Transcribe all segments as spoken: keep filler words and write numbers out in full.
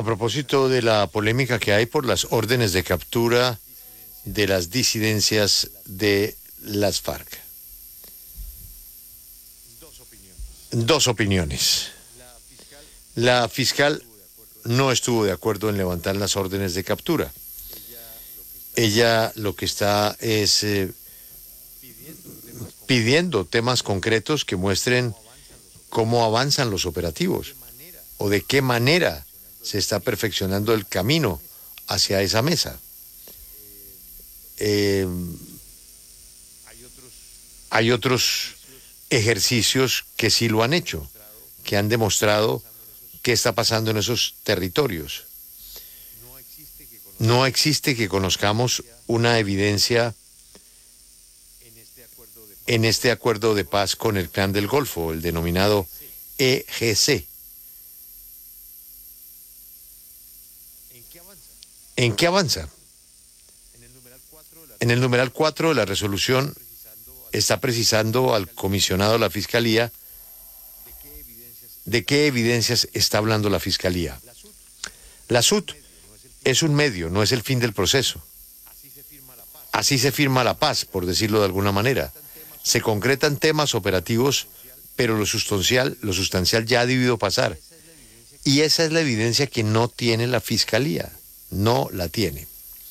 A propósito de la polémica que hay por las órdenes de captura de las disidencias de las FARC. Dos opiniones. La fiscal no estuvo de acuerdo en levantar las órdenes de captura. Ella lo que está es eh, pidiendo temas concretos que muestren cómo avanzan los operativos o de qué manera se está perfeccionando el camino hacia esa mesa. Eh, hay otros ejercicios que sí lo han hecho, que han demostrado qué está pasando en esos territorios. No existe que conozcamos una evidencia en este acuerdo de paz con el Clan del Golfo, el denominado E G C. ¿En qué avanza? En el numeral cuatro de la resolución está precisando al comisionado de la Fiscalía de qué evidencias está hablando la Fiscalía. La S U T es un medio, no es el fin del proceso. Así se firma la paz, por decirlo de alguna manera. Se concretan temas operativos, pero lo sustancial, lo sustancial ya ha debido pasar. Y esa es la evidencia que no tiene la Fiscalía, no la tiene.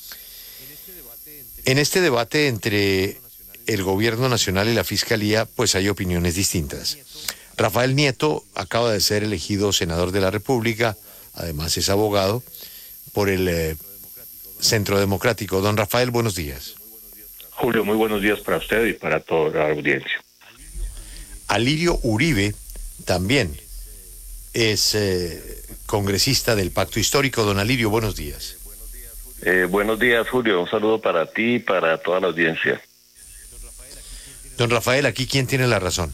En este debate entre el Gobierno Nacional y la Fiscalía, pues hay opiniones distintas. Rafael Nieto acaba de ser elegido senador de la República, además es abogado, por el eh, Centro Democrático. Don Rafael, buenos días. Julio, muy buenos días para usted y para toda la audiencia. Alirio Uribe también es eh, congresista del Pacto Histórico. Don Alirio, buenos días. Eh, buenos días, Julio. Un saludo para ti y para toda la audiencia. Don Rafael, aquí ¿quién tiene la razón?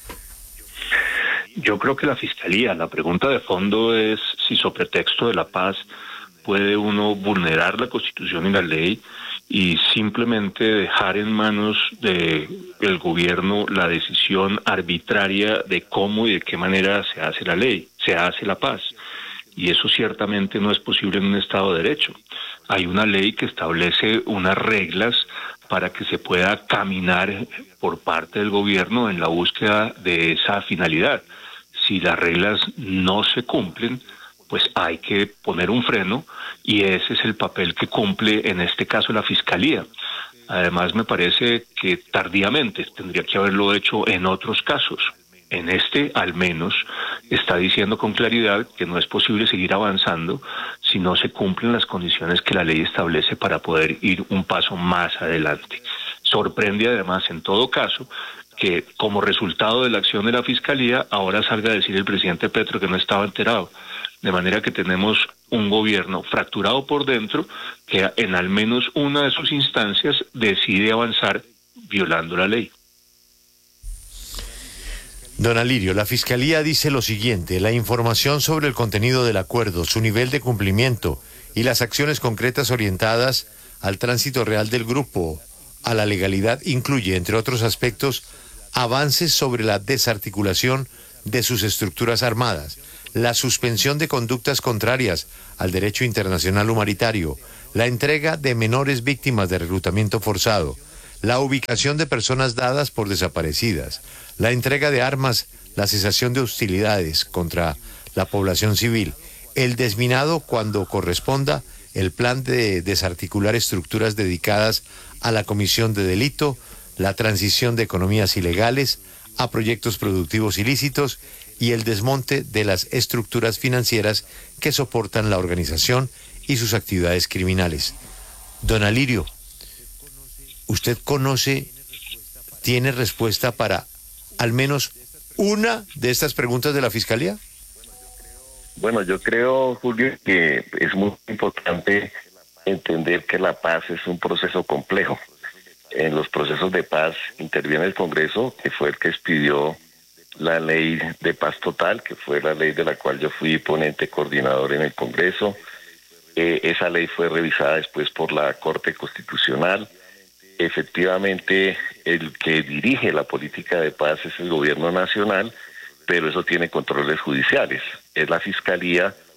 Yo creo que la Fiscalía. La pregunta de fondo es si sobre pretexto de la paz puede uno vulnerar la Constitución y la ley y simplemente dejar en manos del gobierno la decisión arbitraria de cómo y de qué manera se hace la ley, se hace la paz. Y eso ciertamente no es posible en un Estado de Derecho. Hay una ley que establece unas reglas para que se pueda caminar por parte del gobierno en la búsqueda de esa finalidad. Si las reglas no se cumplen, pues hay que poner un freno y ese es el papel que cumple en este caso la Fiscalía. Además me parece que tardíamente tendría que haberlo hecho en otros casos. En este, al menos, está diciendo con claridad que no es posible seguir avanzando si no se cumplen las condiciones que la ley establece para poder ir un paso más adelante. Sorprende además, en todo caso, que como resultado de la acción de la Fiscalía, ahora salga a decir el presidente Petro que no estaba enterado. De manera que tenemos un gobierno fracturado por dentro que en al menos una de sus instancias decide avanzar violando la ley. Don Alirio, la Fiscalía dice lo siguiente: la información sobre el contenido del acuerdo, su nivel de cumplimiento y las acciones concretas orientadas al tránsito real del grupo a la legalidad incluye, entre otros aspectos, avances sobre la desarticulación de sus estructuras armadas, la suspensión de conductas contrarias al derecho internacional humanitario, la entrega de menores víctimas de reclutamiento forzado, la ubicación de personas dadas por desaparecidas, la entrega de armas, la cesación de hostilidades contra la población civil, el desminado cuando corresponda, el plan de desarticular estructuras dedicadas a la comisión de delito, la transición de economías ilegales a proyectos productivos ilícitos y el desmonte de las estructuras financieras que soportan la organización y sus actividades criminales. Don Alirio, ¿usted conoce, tiene respuesta para al menos una de estas preguntas de la Fiscalía? Bueno, yo creo, Julio, que es muy importante entender que la paz es un proceso complejo. En los procesos de paz interviene el Congreso, que fue el que expidió la ley de paz total, que fue la ley de la cual yo fui ponente coordinador en el Congreso. Eh, esa ley fue revisada después por la Corte Constitucional. Efectivamente, el que dirige la política de paz es el Gobierno Nacional, pero eso tiene controles judiciales. Es la Fiscalía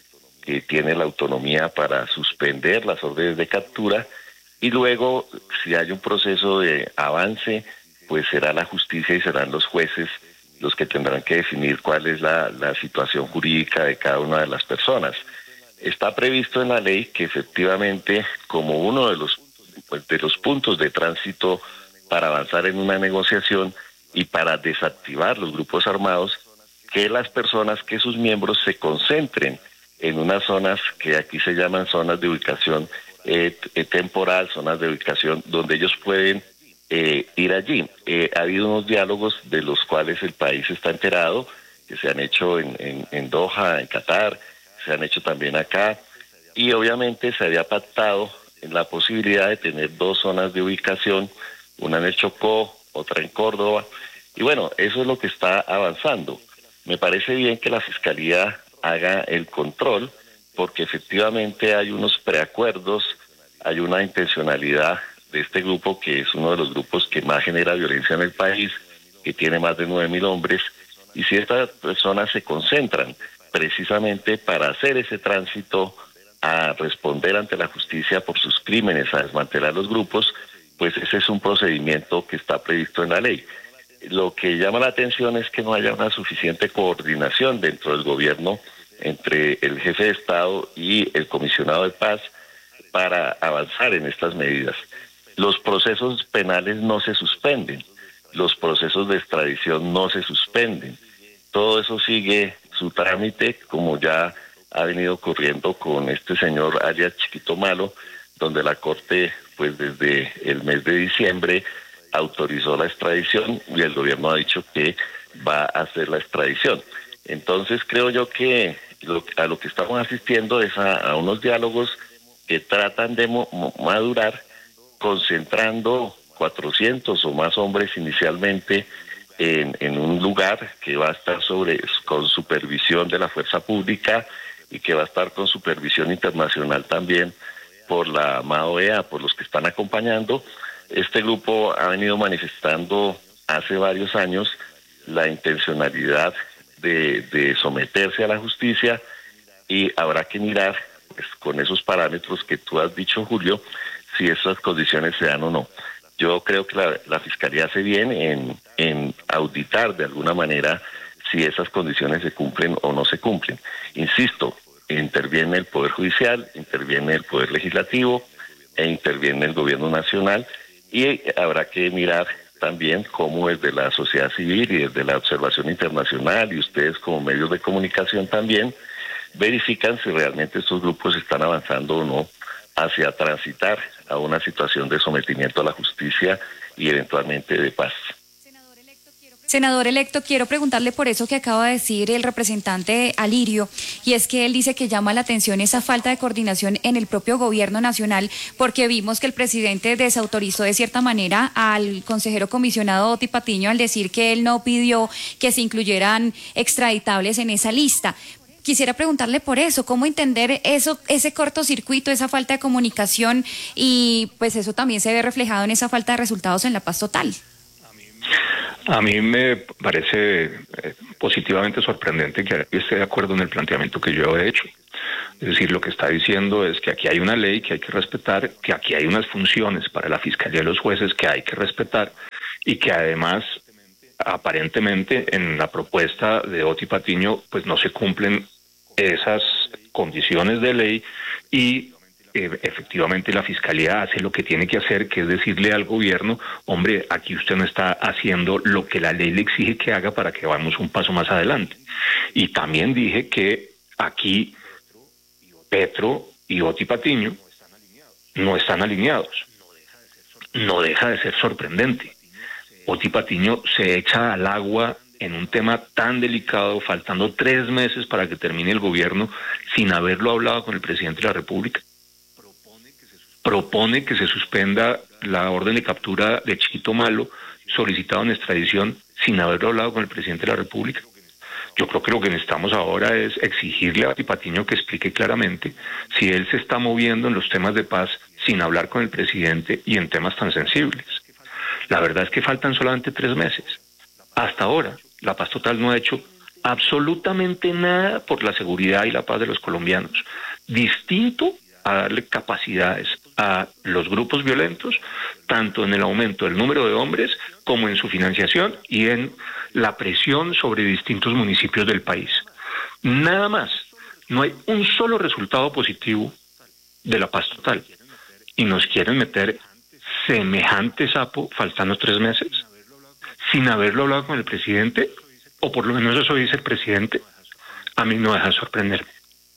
que tiene la autonomía para suspender las órdenes de captura, y luego, si hay un proceso de avance, pues será la justicia y serán los jueces los que tendrán que definir cuál es la, la situación jurídica de cada una de las personas. Está previsto en la ley que efectivamente, como uno de los, pues, de los puntos de tránsito para avanzar en una negociación y para desactivar los grupos armados, que las personas, que sus miembros se concentren en unas zonas que aquí se llaman zonas de ubicación eh, temporal, zonas de ubicación donde ellos pueden eh, ir allí. Eh, ha habido unos diálogos de los cuales el país está enterado, que se han hecho en, en, en Doha, en Qatar, se han hecho también acá, y obviamente se había pactado en la posibilidad de tener dos zonas de ubicación, una en el Chocó, otra en Córdoba, y bueno, eso es lo que está avanzando. Me parece bien que la Fiscalía haga el control, porque efectivamente hay unos preacuerdos, hay una intencionalidad de este grupo, que es uno de los grupos que más genera violencia en el país, que tiene más de nueve mil hombres, y si estas personas se concentran precisamente para hacer ese tránsito a responder ante la justicia por sus crímenes, a desmantelar los grupos, pues ese es un procedimiento que está previsto en la ley. Lo que llama la atención es que no haya una suficiente coordinación dentro del gobierno entre el jefe de Estado y el comisionado de paz para avanzar en estas medidas. Los procesos penales no se suspenden, los procesos de extradición no se suspenden. Todo eso sigue su trámite, como ya ha venido ocurriendo con este señor alias Chiquito Malo, donde la Corte, pues desde el mes de diciembre, autorizó la extradición y el gobierno ha dicho que va a hacer la extradición. Entonces creo yo que lo, a lo que estamos asistiendo es a, a unos diálogos que tratan de mo, madurar, concentrando cuatrocientos o más hombres inicialmente en, en un lugar que va a estar sobre con supervisión de la fuerza pública y que va a estar con supervisión internacional también por la M A O E A, por los que están acompañando. Este grupo ha venido manifestando hace varios años la intencionalidad de, de someterse a la justicia, y habrá que mirar, pues, con esos parámetros que tú has dicho, Julio, si esas condiciones se dan o no. Yo creo que la, la Fiscalía hace bien en, en auditar de alguna manera si esas condiciones se cumplen o no se cumplen. Insisto, interviene el Poder Judicial, interviene el Poder Legislativo e interviene el Gobierno Nacional, y habrá que mirar también cómo desde la sociedad civil y desde la observación internacional, y ustedes como medios de comunicación también, verifican si realmente estos grupos están avanzando o no hacia transitar a una situación de sometimiento a la justicia y eventualmente de paz. Senador electo, quiero preguntarle por eso que acaba de decir el representante Alirio, y es que él dice que llama la atención esa falta de coordinación en el propio gobierno nacional, porque vimos que el presidente desautorizó de cierta manera al consejero comisionado Oti Patiño al decir que él no pidió que se incluyeran extraditables en esa lista. Quisiera preguntarle por eso, cómo entender eso, ese cortocircuito, esa falta de comunicación, y pues eso también se ve reflejado en esa falta de resultados en la paz total. A mí me parece eh, positivamente sorprendente que esté de acuerdo en el planteamiento que yo he hecho. Es decir, lo que está diciendo es que aquí hay una ley que hay que respetar, que aquí hay unas funciones para la Fiscalía y los jueces que hay que respetar, y que además, aparentemente, en la propuesta de Oti Patiño, pues no se cumplen esas condiciones de ley, y eh, efectivamente la Fiscalía hace lo que tiene que hacer, que es decirle al gobierno: hombre, aquí usted no está haciendo lo que la ley le exige que haga para que vayamos un paso más adelante. Y también dije que aquí Petro y Oti Patiño no están alineados. No deja de ser sorprendente. Oti Patiño se echa al agua en un tema tan delicado, faltando tres meses para que termine el gobierno, sin haberlo hablado con el presidente de la República. Propone que se suspenda la orden de captura de Chiquito Malo, solicitado en extradición, sin haberlo hablado con el presidente de la República. Yo creo que lo que necesitamos ahora es exigirle a Oti Patiño que explique claramente si él se está moviendo en los temas de paz sin hablar con el presidente y en temas tan sensibles. La verdad es que faltan solamente tres meses. Hasta ahora, la paz total no ha hecho absolutamente nada por la seguridad y la paz de los colombianos. Distinto a darle capacidades a los grupos violentos, tanto en el aumento del número de hombres como en su financiación y en la presión sobre distintos municipios del país. Nada más. No hay un solo resultado positivo de la paz total. Y nos quieren meter semejante sapo faltando tres meses, sin haberlo hablado con el presidente, o por lo menos eso dice el presidente. A mí no deja de sorprenderme.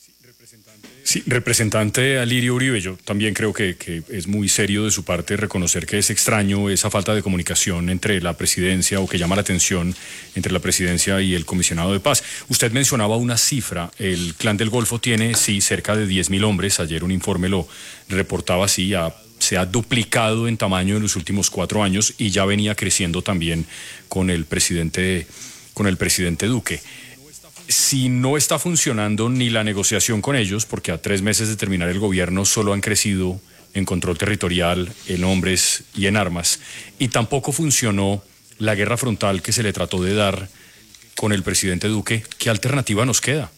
Sí, representante Alirio Uribe, yo también creo que, que es muy serio de su parte reconocer que es extraño esa falta de comunicación entre la presidencia, o que llama la atención entre la presidencia y el comisionado de paz. Usted mencionaba una cifra, el Clan del Golfo tiene, sí, cerca de diez mil hombres, ayer un informe lo reportaba así, a, se ha duplicado en tamaño en los últimos cuatro años y ya venía creciendo también con el presidente, con el presidente Duque. Si no está funcionando ni la negociación con ellos, porque a tres meses de terminar el gobierno solo han crecido en control territorial, en hombres y en armas, y tampoco funcionó la guerra frontal que se le trató de dar con el presidente Duque, ¿qué alternativa nos queda?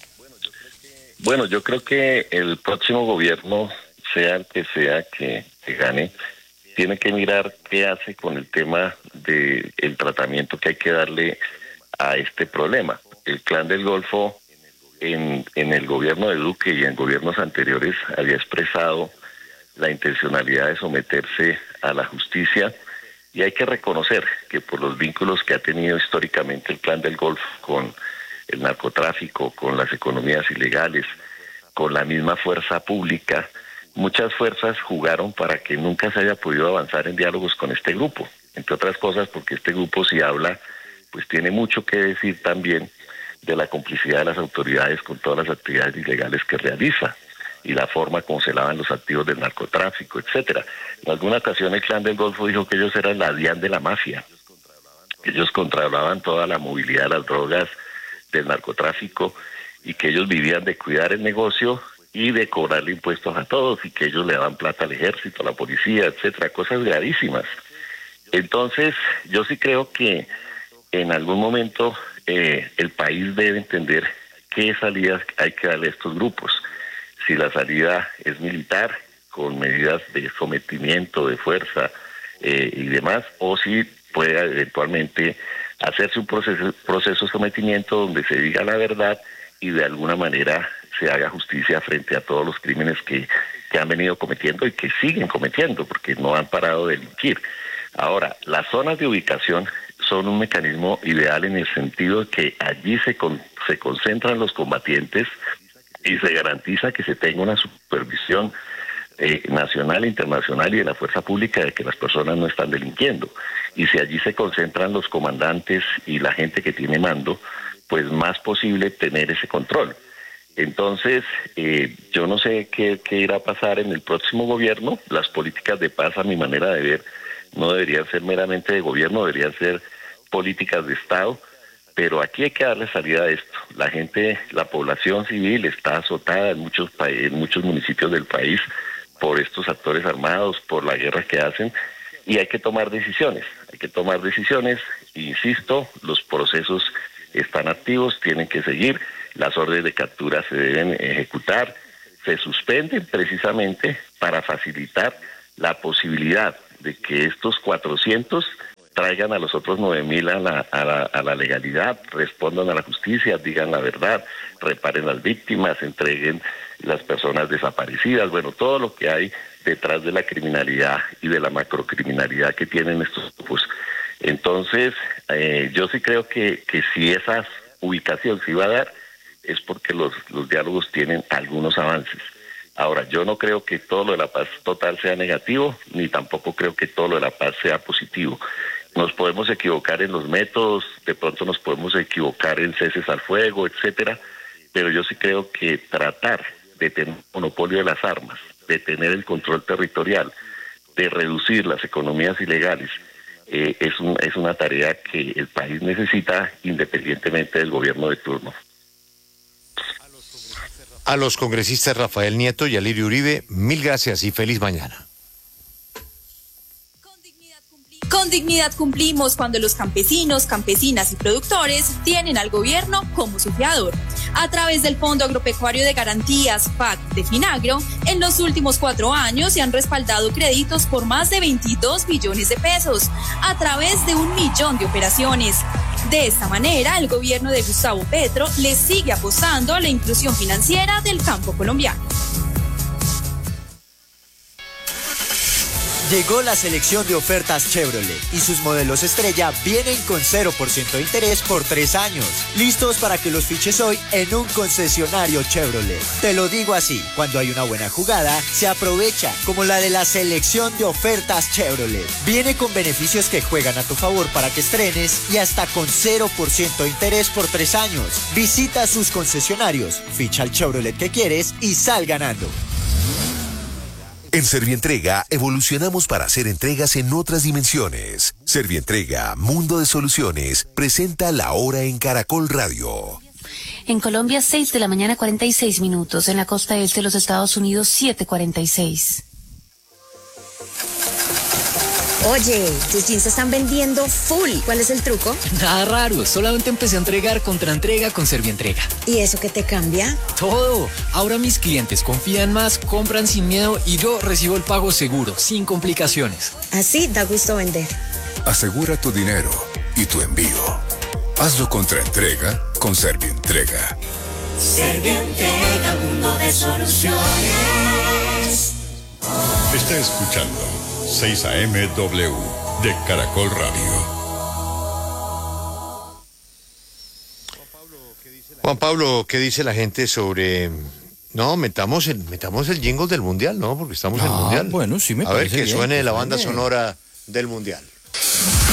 Bueno, yo creo que el próximo gobierno, sea el que sea que, que gane, tiene que mirar qué hace con el tema del tratamiento que hay que darle a este problema. El Clan del Golfo en, en el gobierno de Duque y en gobiernos anteriores había expresado la intencionalidad de someterse a la justicia, y hay que reconocer que por los vínculos que ha tenido históricamente el Clan del Golfo con el narcotráfico, con las economías ilegales, con la misma fuerza pública, muchas fuerzas jugaron para que nunca se haya podido avanzar en diálogos con este grupo, entre otras cosas porque este grupo, si habla, pues tiene mucho que decir también de la complicidad de las autoridades con todas las actividades ilegales que realiza y la forma como se lavan los activos del narcotráfico, etcétera. En alguna ocasión el Clan del Golfo dijo que ellos eran la DIAN de la mafia, que ellos controlaban toda la movilidad de las drogas del narcotráfico y que ellos vivían de cuidar el negocio y de cobrarle impuestos a todos, y que ellos le daban plata al ejército, a la policía, etcétera, cosas gravísimas. Entonces, yo sí creo que en algún momento eh, el país debe entender qué salidas hay que darle a estos grupos. Si la salida es militar, con medidas de sometimiento, de fuerza eh, y demás, o si puede eventualmente hacerse un proceso, proceso de sometimiento donde se diga la verdad y de alguna manera se haga justicia frente a todos los crímenes que, que han venido cometiendo y que siguen cometiendo, porque no han parado de delinquir. Ahora, las zonas de ubicación son un mecanismo ideal en el sentido de que allí se, con, se concentran los combatientes y se garantiza que se tenga una supervisión eh, nacional e internacional y de la fuerza pública de que las personas no están delinquiendo. Y si allí se concentran los comandantes y la gente que tiene mando, pues más posible tener ese control. Entonces, eh, yo no sé qué, qué irá a pasar en el próximo gobierno. Las políticas de paz, a mi manera de ver, no deberían ser meramente de gobierno, deberían ser políticas de Estado, pero aquí hay que darle salida a esto. La gente, la población civil está azotada en muchos pa- en muchos municipios del país por estos actores armados, por la guerra que hacen, y hay que tomar decisiones, hay que tomar decisiones, insisto, los procesos están activos, tienen que seguir, las órdenes de captura se deben ejecutar, se suspenden precisamente para facilitar la posibilidad de que estos cuatrocientos traigan a los otros nueve mil a la, a, la, a la legalidad, respondan a la justicia, digan la verdad, reparen las víctimas, entreguen las personas desaparecidas, bueno, todo lo que hay detrás de la criminalidad y de la macrocriminalidad que tienen estos grupos. Entonces, eh, yo sí creo que, que si esa ubicación se iba a dar, es porque los, los diálogos tienen algunos avances. Ahora, yo no creo que todo lo de la paz total sea negativo, ni tampoco creo que todo lo de la paz sea positivo. Nos podemos equivocar en los métodos, de pronto nos podemos equivocar en ceses al fuego, etcétera, pero yo sí creo que tratar de tener un monopolio de las armas, de tener el control territorial, de reducir las economías ilegales, eh, es, un, es una tarea que el país necesita independientemente del gobierno de turno. A los congresistas Rafael Nieto y Alirio Uribe, mil gracias y feliz mañana. Con dignidad dignidad cumplimos cuando los campesinos, campesinas y productores tienen al gobierno como su fiador. A través del Fondo Agropecuario de Garantías, F A C, de Finagro, en los últimos cuatro años se han respaldado créditos por más de veintidós billones de pesos, a través de un millón de operaciones. De esta manera, el gobierno de Gustavo Petro le sigue apostando a la inclusión financiera del campo colombiano. Llegó la selección de ofertas Chevrolet y sus modelos estrella vienen con cero por ciento de interés por tres años. Listos para que los fiches hoy en un concesionario Chevrolet. Te lo digo así, cuando hay una buena jugada, se aprovecha, como la de la selección de ofertas Chevrolet. Viene con beneficios que juegan a tu favor para que estrenes y hasta con cero por ciento de interés por tres años. Visita sus concesionarios, ficha el Chevrolet que quieres y sal ganando. En Servientrega evolucionamos para hacer entregas en otras dimensiones. Servientrega, Mundo de Soluciones, presenta La Hora en Caracol Radio. En Colombia, seis de la mañana, cuarenta y seis minutos. En la costa este de los Estados Unidos, siete cuarenta y seis. Oye, tus jeans se están vendiendo full. ¿Cuál es el truco? Nada raro, solamente empecé a entregar contra entrega con Servientrega. ¿Y eso qué te cambia? Todo. Ahora mis clientes confían más, compran sin miedo y yo recibo el pago seguro, sin complicaciones. Así da gusto vender. Asegura tu dinero y tu envío. Hazlo contra entrega con Servientrega. Servientrega, mundo de soluciones. Está escuchando seis A M W de Caracol Radio. Juan Pablo, ¿qué dice la gente sobre... No, metamos el, metamos el jingle del Mundial, ¿no? Porque estamos ah, en el Mundial. Bueno, sí me A parece ver, que bien, suene que la banda suene. sonora del Mundial.